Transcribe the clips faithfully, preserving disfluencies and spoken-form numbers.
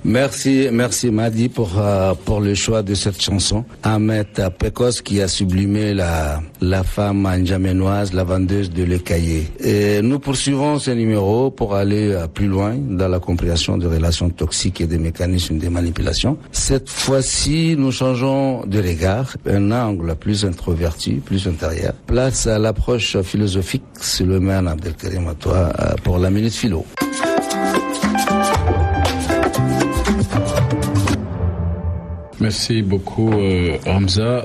Merci, merci Madi pour euh, pour le choix de cette chanson. Ahmed Pekos qui a sublimé la la femme n'djaménoise, la vendeuse de Le Cahier. Et nous poursuivons ce numéro pour aller euh, plus loin dans la compréhension des relations toxiques et des mécanismes de manipulation. Cette fois-ci, nous changeons de regard, un angle plus introverti, plus intérieur. Place à l'approche philosophique, Suleiman Abdelkarim, à toi euh, pour la minute philo. Merci beaucoup euh, Hamza.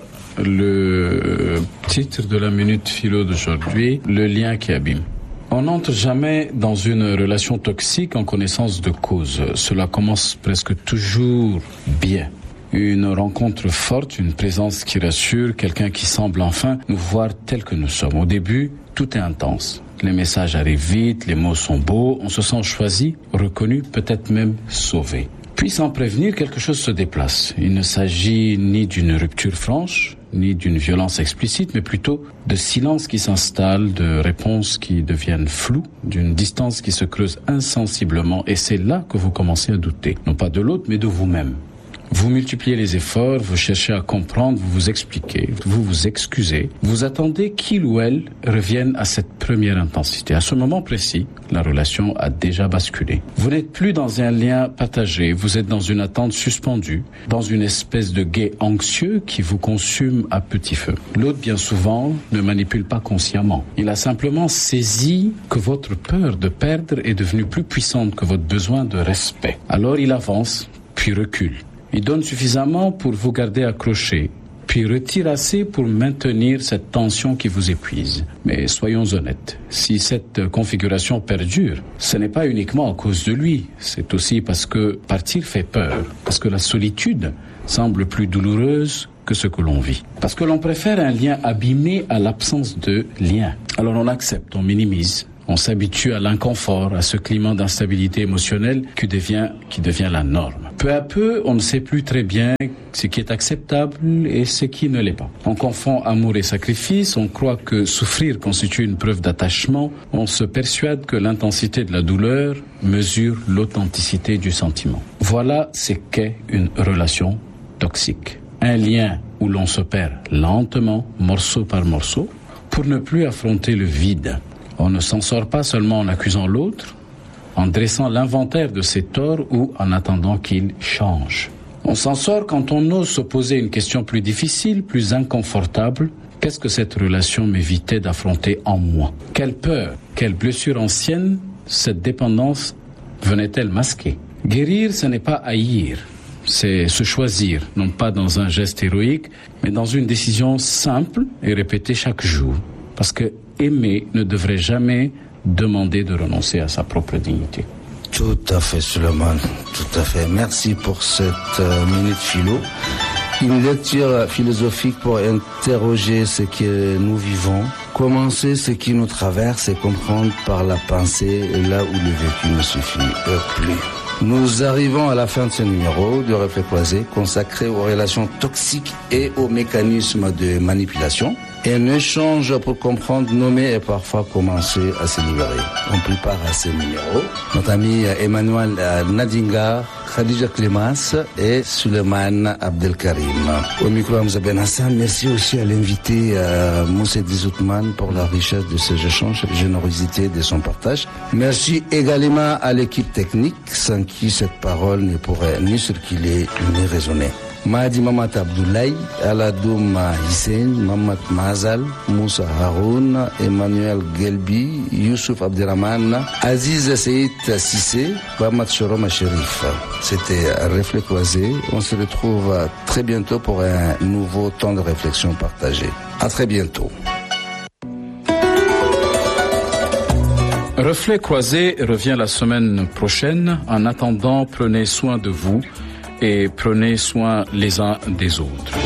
Le titre de la minute philo d'aujourd'hui, le lien qui abîme. On n'entre jamais dans une relation toxique en connaissance de cause. Cela commence presque toujours bien. Une rencontre forte, une présence qui rassure, quelqu'un qui semble enfin nous voir tels que nous sommes. Au début, tout est intense. Les messages arrivent vite, les mots sont beaux, on se sent choisi, reconnu, peut-être même sauvé. Puis sans prévenir, quelque chose se déplace. Il ne s'agit ni d'une rupture franche, ni d'une violence explicite, mais plutôt de silence qui s'installe, de réponses qui deviennent floues, d'une distance qui se creuse insensiblement. Et c'est là que vous commencez à douter. Non pas de l'autre, mais de vous-même. Vous multipliez les efforts, vous cherchez à comprendre, vous vous expliquez, vous vous excusez, vous attendez qu'il ou elle revienne à cette première intensité. À ce moment précis, la relation a déjà basculé. Vous n'êtes plus dans un lien partagé, vous êtes dans une attente suspendue, dans une espèce de guet anxieux qui vous consume à petit feu. L'autre, bien souvent, ne manipule pas consciemment. Il a simplement saisi que votre peur de perdre est devenue plus puissante que votre besoin de respect. Alors il avance, puis recule. Il donne suffisamment pour vous garder accroché, puis retire assez pour maintenir cette tension qui vous épuise. Mais soyons honnêtes, si cette configuration perdure, ce n'est pas uniquement à cause de lui, c'est aussi parce que partir fait peur, parce que la solitude semble plus douloureuse que ce que l'on vit. Parce que l'on préfère un lien abîmé à l'absence de lien. Alors on accepte, on minimise. On s'habitue à l'inconfort, à ce climat d'instabilité émotionnelle qui devient, qui devient la norme. Peu à peu, on ne sait plus très bien ce qui est acceptable et ce qui ne l'est pas. On confond amour et sacrifice, on croit que souffrir constitue une preuve d'attachement, on se persuade que l'intensité de la douleur mesure l'authenticité du sentiment. Voilà ce qu'est une relation toxique. Un lien où l'on se perd lentement, morceau par morceau, pour ne plus affronter le vide. On ne s'en sort pas seulement en accusant l'autre, en dressant l'inventaire de ses torts ou en attendant qu'il change. On s'en sort quand on ose se poser une question plus difficile, plus inconfortable. Qu'est-ce que cette relation m'évitait d'affronter en moi ? Quelle peur, quelle blessure ancienne cette dépendance venait-elle masquer ? Guérir, ce n'est pas haïr, c'est se choisir, non pas dans un geste héroïque, mais dans une décision simple et répétée chaque jour. Parce que aimer ne devrait jamais demander de renoncer à sa propre dignité. Tout à fait, Suleiman, tout à fait. Merci pour cette euh, minute philo. Une lecture philosophique pour interroger ce que nous vivons, commencer ce qui nous traverse et comprendre par la pensée là où le vécu ne suffit plus. Nous arrivons à la fin de ce numéro de Reflets Croisés consacré aux relations toxiques et aux mécanismes de manipulation. Un échange pour comprendre, nommer et parfois commencer à se libérer. On prépare à ce numéro notre ami Emmanuel Nadinga, Khadija Clémence et Suleiman Abdelkarim. Au micro, Hamza Ben Hassan. Merci aussi à l'invité euh, Moussa Dizoutman pour la richesse de ces échanges, la générosité de son partage. Merci également à l'équipe technique, sans qui cette parole ne pourrait ni circuler ni résonner. Mahdi Mamat Abdoulaye, Aladoum Hissène, Mamat Mazal, Moussa Haroun, Emmanuel Gelbi, Youssouf Abderrahman, Aziz Seyd Sissé, Mamat Choroma Sherif. C'était Reflets Croisés. On se retrouve très bientôt pour un nouveau temps de réflexion partagé. À très bientôt. Reflets Croisés revient la semaine prochaine. En attendant, prenez soin de vous et prenez soin les uns des autres.